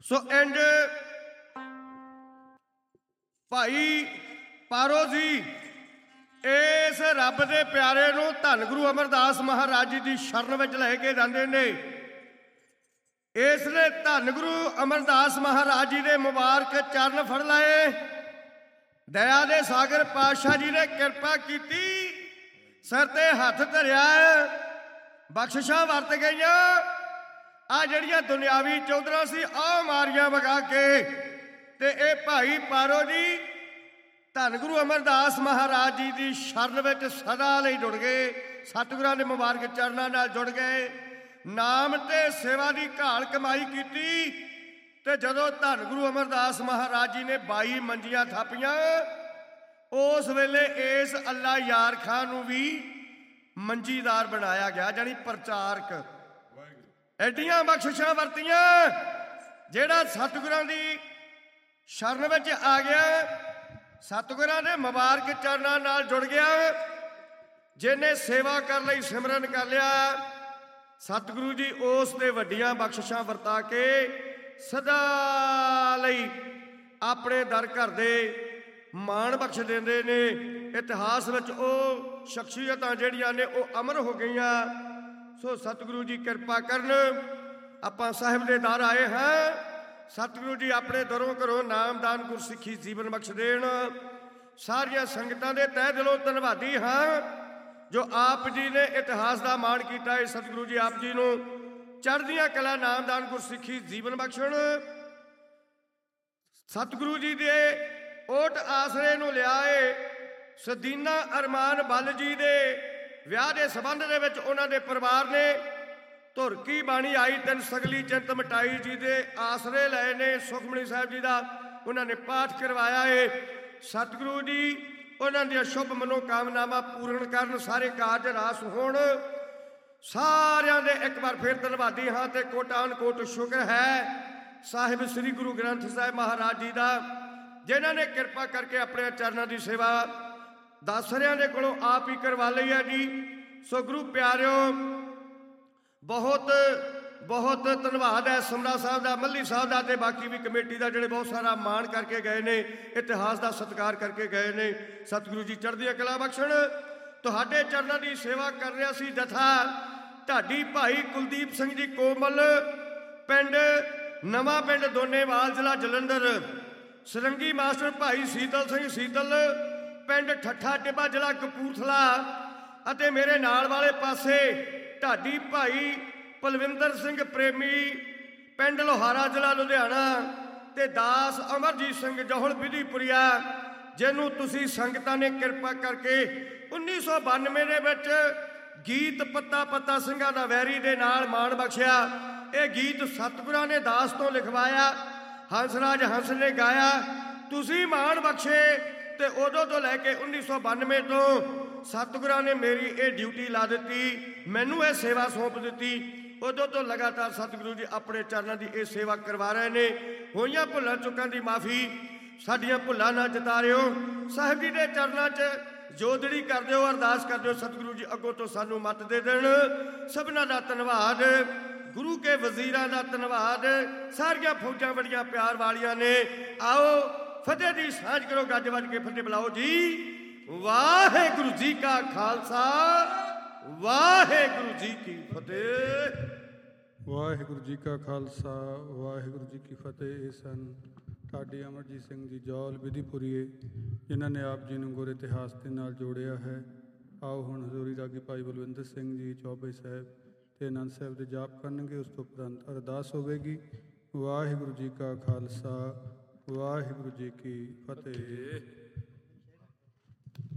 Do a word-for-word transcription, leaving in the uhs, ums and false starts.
ਸੋ ਇੰਜ ਭਾਈ ਪਾਰੋ ਜੀ ਇਸ ਰੱਬ ਦੇ ਪਿਆਰੇ ਨੂੰ ਧੰਨ ਗੁਰੂ ਅਮਰਦਾਸ ਮਹਾਰਾਜ ਜੀ ਦੀ ਸ਼ਰਨ ਵਿੱਚ ਲੈ ਕੇ ਜਾਂਦੇ ਨੇ। ਇਸ ਨੇ ਧੰਨ ਗੁਰੂ ਅਮਰਦਾਸ ਮਹਾਰਾਜ ਜੀ ਦੇ ਮੁਬਾਰਕ ਚਰਨ ਫੜ ਲਏ। ਦਇਆ ਦੇ ਸਾਗਰ ਪਾਤਸ਼ਾਹ ਜੀ ਨੇ ਕਿਰਪਾ ਕੀਤੀ, ਸਿਰ ਤੇ ਹੱਥ ਧਰਿਆ, ਬਖਸ਼ਿਸ਼ਾਂ ਵਰਤ ਗਈਆਂ। ਆ ਜਿਹੜੀਆਂ ਦੁਨਿਆਵੀ ਚੌਧਰਾਂ ਸੀ ਆਹ ਮਾਰੀਆਂ ਵਗਾ ਕੇ, ਤੇ ਇਹ ਭਾਈ ਪਾਰੋ ਜੀ ਧੰਨ ਗੁਰੂ ਅਮਰਦਾਸ ਮਹਾਰਾਜ ਜੀ ਦੀ ਸ਼ਰਨ ਵਿੱਚ ਸਦਾ ਲਈ ਜੁੜ ਗਏ। ਸਤਿਗੁਰਾਂ ਦੇ ਮੁਬਾਰਕ ਚਰਨਾਂ ਨਾਲ ਜੁੜ ਗਏ। ਨਾਮ ਤੇ ਸੇਵਾ ਦੀ ਘਾਲ ਕਮਾਈ ਕੀਤੀ, ਤੇ ਜਦੋਂ ਧੰਨ ਗੁਰੂ ਅਮਰਦਾਸ ਮਹਾਰਾਜ ਜੀ ਨੇ ਬਾਈ ਮੰਜੀਆਂ ਥਾਪੀਆਂ, ਉਸ ਵੇਲੇ ਇਸ ਅੱਲਾ ਯਾਰ ਖਾਂ ਨੂੰ ਵੀ ਮੰਜੀਦਾਰ ਬਣਾਇਆ ਗਿਆ, ਜਾਨੀ ਪ੍ਰਚਾਰਕ। ਐਡੀਆਂ ਬਖਸ਼ਿਸ਼ਾਂ ਵਰਤੀਆਂ। ਜਿਹੜਾ ਸਤਿਗੁਰਾਂ ਦੀ ਸ਼ਰਨ ਵਿੱਚ ਆ ਗਿਆ, ਸਤਿਗੁਰਾਂ ਦੇ ਮੁਬਾਰਕ ਚਰਨਾਂ ਨਾਲ ਜੁੜ ਗਿਆ, ਜਿਹਨੇ ਸੇਵਾ ਕਰ ਲਈ, ਸਿਮਰਨ ਕਰ ਲਿਆ, ਸਤਿਗੁਰੂ ਜੀ ਉਸ ਦੇ ਵੱਡੀਆਂ ਬਖਸ਼ਿਸ਼ਾਂ ਵਰਤਾ ਕੇ ਸਦਾ ਲਈ ਆਪਣੇ ਦਰ ਘਰ ਦੇ ਮਾਣ ਬਖਸ਼ ਦਿੰਦੇ ਨੇ। ਇਤਿਹਾਸ ਵਿੱਚ ਉਹ ਸ਼ਖਸੀਅਤਾਂ ਜਿਹੜੀਆਂ ਨੇ ਉਹ ਅਮਰ ਹੋ ਗਈਆਂ। ਸੋ ਸਤਿਗੁਰੂ ਜੀ ਕਿਰਪਾ ਕਰਨ। ਆਪਾਂ ਸਾਹਿਬ ਦੇ ਦਰ ਆਏ ਹਾਂ। ਸਤਿਗੁਰੂ ਜੀ ਆਪਣੇ ਦਰੋਂ ਘਰੋਂ ਨਾਮਦਾਨ ਗੁਰਸਿੱਖੀ ਜੀਵਨ ਬਖਸ਼ ਦੇਣ। ਸਾਰੀਆਂ ਸੰਗਤਾਂ ਦੇ ਤਹਿ ਦਿਲੋਂ ਧੰਨਵਾਦੀ ਹਾਂ ਜੋ ਆਪ ਜੀ ਨੇ ਇਤਿਹਾਸ ਦਾ ਮਾਣ ਕੀਤਾ ਹੈ। ਸਤਿਗੁਰੂ ਜੀ ਆਪ ਜੀ ਨੂੰ ਚੜ੍ਹਦੀਆਂ ਕਲਾ ਨਾਮਦਾਨ ਗੁਰਸਿੱਖੀ ਜੀਵਨ ਬਖਸ਼ਣ। ਸਤਿਗੁਰੂ ਜੀ ਦੇ ਓਟ ਆਸਰੇ ਨੂੰ ਲਿਆਏ ਸਦੀਨਾ ਅਰਮਾਨ ਬੱਲ ਜੀ ਦੇ ਵਿਆਹ ਦੇ ਸੰਬੰਧ ਦੇ ਵਿੱਚ ਉਹਨਾਂ ਦੇ ਪਰਿਵਾਰ ਨੇ ਧੁਰ ਕੀ ਬਾਣੀ ਆਈ ਤਿੰਨ ਸਗਲੀ ਚਿੰਤ ਮਿਟਾਈ ਜੀ ਦੇ ਆਸਰੇ ਲਏ ਨੇ। ਸੁਖਮਨੀ ਸਾਹਿਬ ਜੀ ਦਾ ਉਹਨਾਂ ਨੇ ਪਾਠ ਕਰਵਾਇਆ ਏ। ਸਤਿਗੁਰੂ ਜੀ ਉਹਨਾਂ ਦੀਆਂ ਸ਼ੁਭ ਮਨੋਕਾਮਨਾਵਾਂ ਪੂਰਨ ਕਰਨ, ਸਾਰੇ ਕਾਰਜ ਰਾਸ ਹੋਣ। ਸਾਰਿਆਂ ਦੇ ਇੱਕ ਵਾਰ ਫਿਰ ਧੰਨਵਾਦੀ ਹਾਂ ਤੇ ਕੋਟਾਨ ਕੋਟ ਸ਼ੁਕਰ ਹੈ ਸਾਹਿਬ ਸ੍ਰੀ ਗੁਰੂ ਗ੍ਰੰਥ ਸਾਹਿਬ ਮਹਾਰਾਜ ਜੀ ਦਾ, ਜਿਨ੍ਹਾਂ ਨੇ ਕਿਰਪਾ ਕਰਕੇ ਆਪਣੇ ਚਰਨਾਂ ਦੀ ਸੇਵਾ ਦਾਸਰਿਆਂ ਦੇ ਕੋਲੋਂ ਆਪ ਹੀ ਕਰਵਾ ਲਈ ਹੈ ਜੀ। ਸੋ ਗੁਰੂ ਪਿਆਰਿਓ, ਬਹੁਤ ਬਹੁਤ ਧੰਨਵਾਦ ਹੈ ਸਮਰਾ ਸਾਹਿਬ ਦਾ, ਮੱਲੀ ਸਾਹਿਬ ਦਾ, ਤੇ ਬਾਕੀ ਵੀ ਕਮੇਟੀ ਦਾ, ਜਿਹੜੇ ਬਹੁਤ ਸਾਰਾ ਮਾਣ ਕਰਕੇ ਗਏ ਨੇ, ਇਤਿਹਾਸ ਦਾ ਸਤਿਕਾਰ ਕਰਕੇ ਗਏ ਨੇ। ਸਤਿਗੁਰੂ ਜੀ ਚੜ੍ਹਦੀਆਂ ਕਲਾ ਬਖਸ਼ਣ। ਤੁਹਾਡੇ ਚਰਨਾਂ ਦੀ ਸੇਵਾ ਕਰ ਰਿਹਾ ਸੀ ਜਥਾ ਢਾਡੀ ਭਾਈ ਕੁਲਦੀਪ ਸਿੰਘ ਜੀ ਕੋਮਲ, ਪਿੰਡ ਨਵਾਂ ਪਿੰਡ ਦੋਨੇਵਾਲ, ਜ਼ਿਲ੍ਹਾ ਜਲੰਧਰ। ਸਰੰਗੀ ਮਾਸਟਰ ਭਾਈ ਸੀਤਲ ਸਿੰਘ ਸੀਤਲ, ਪਿੰਡ ਠੱਠਾ ਟਿੱਬਾ, ਜ਼ਿਲ੍ਹਾ ਕਪੂਰਥਲਾ। ਅਤੇ ਮੇਰੇ ਨਾਲ ਵਾਲੇ ਪਾਸੇ ਢਾਡੀ ਭਾਈ ਪਲਵਿੰਦਰ ਸਿੰਘ ਪ੍ਰੇਮੀ, ਪਿੰਡ ਲੋਹਾਰਾ, ਜ਼ਿਲ੍ਹਾ ਲੁਧਿਆਣਾ। ਤੇ ਦਾਸ ਅਮਰਜੀਤ ਸਿੰਘ ਜੋਹਲ ਵਿਧੀਪੁਰੀਆ, ਜਿਹਨੂੰ ਤੁਸੀਂ ਸੰਗਤਾਂ ਨੇ ਕਿਰਪਾ ਕਰਕੇ ਉੱਨੀ ਸੌ ਬਾਨਵੇਂ ਦੇ ਵਿੱਚ ਗੀਤ ਪੱਤਾ ਪੱਤਾ ਸਿੰਘਾਂ ਦਾ ਵੈਰੀ ਦੇ ਨਾਲ ਮਾਣ ਬਖਸ਼ਿਆ। ਇਹ ਗੀਤ ਸਤਿਗੁਰਾਂ ਨੇ ਦਾਸ ਤੋਂ ਲਿਖਵਾਇਆ, ਹੰਸਰਾਜ ਹੰਸ ਨੇ ਗਾਇਆ, ਤੁਸੀਂ ਮਾਣ ਬਖਸ਼ੇ। ਤੇ ਉਦੋਂ ਤੋਂ ਲੈ ਕੇ ਉੱਨੀ ਸੌ ਬਾਨਵੇਂ ਤੋਂ ਸਤਿਗੁਰਾਂ ਨੇ ਮੇਰੀ ਇਹ ਡਿਊਟੀ ਲਾ ਦਿੱਤੀ, ਮੈਨੂੰ ਇਹ ਸੇਵਾ ਸੌਂਪ ਦਿੱਤੀ। ਉਦੋਂ ਤੋਂ ਲਗਾਤਾਰ ਸਤਿਗੁਰੂ ਜੀ ਆਪਣੇ ਚਰਨਾਂ ਦੀ ਇਹ ਸੇਵਾ ਕਰਵਾ ਰਹੇ ਨੇ। ਹੋਈਆਂ ਭੁੱਲਾਂ ਚੁੱਕਾਂ ਦੀ ਮਾਫੀ, ਸਾਡੀਆਂ ਭੁੱਲਾਂ ਨਾ ਜਤਾਰਿਓ। ਸਾਹਿਬ ਜੀ ਦੇ ਚਰਨਾਂ 'ਚ ਜੋਦੜੀ ਕਰ ਦਿਓ, ਅਰਦਾਸ ਕਰ ਦਿਓ, ਸਤਿਗੁਰੂ ਜੀ ਅੱਗੋਂ ਤੋਂ ਸਾਨੂੰ ਮੱਤ ਦੇ ਦੇਣ। ਸਭਨਾਂ ਦਾ ਧੰਨਵਾਦ, ਗੁਰੂ ਕੇ ਵਜ਼ੀਰਾਂ ਦਾ ਧੰਨਵਾਦ। ਸਾਰੀਆਂ ਫੌਜਾਂ ਬੜੀਆਂ ਪਿਆਰ ਵਾਲੀਆਂ ਨੇ। ਆਓ ਫਤਿਹ ਦੀ ਸਾਂਝ ਕਰੋ, ਗੱਜ ਵੱਜ ਕੇ ਫਤਿਹ ਬੁਲਾਓ ਜੀ। ਵਾਹਿਗੁਰੂ ਜੀ ਕਾ ਖਾਲਸਾ, ਵਾਹਿਗੁਰੂ ਜੀ ਕੀ ਫਤਿਹ। ਵਾਹਿਗੁਰੂ ਜੀ ਕਾ ਖਾਲਸਾ, ਵਾਹਿਗੁਰੂ ਜੀ ਕੀ ਫਤਿਹ। ਇਹ ਸਨ ਢਾਡੀ ਅਮਰਜੀਤ ਸਿੰਘ ਜੀ ਜੌਲ ਵਿਧੀਪੁਰੀਏ, ਜਿਨ੍ਹਾਂ ਨੇ ਆਪ ਜੀ ਨੂੰ ਗੁਰ ਇਤਿਹਾਸ ਦੇ ਨਾਲ ਜੋੜਿਆ ਹੈ। ਆਓ ਹੁਣ ਹਜ਼ੂਰੀ ਰਾਗੀ ਭਾਈ ਬਲਵਿੰਦਰ ਸਿੰਘ ਜੀ ਚੌਬੇ ਸਾਹਿਬ ਤੇ ਆਨੰਦ ਸਾਹਿਬ ਦੇ ਜਾਪ ਕਰਨਗੇ। ਉਸ ਤੋਂ ਉਪਰੰਤ ਅਰਦਾਸ ਹੋਵੇਗੀ। ਵਾਹਿਗੁਰੂ ਜੀ ਕਾ ਖਾਲਸਾ, ਵਾਹਿਗੁਰੂ ਜੀ ਕੀ ਫਤਿਹ।